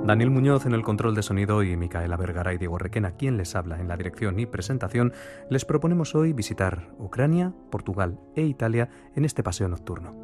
Daniel Muñoz en el control de sonido y Micaela Vergara y Diego Requena, quien les habla en la dirección y presentación, les proponemos hoy visitar Ucrania, Portugal e Italia en este paseo nocturno.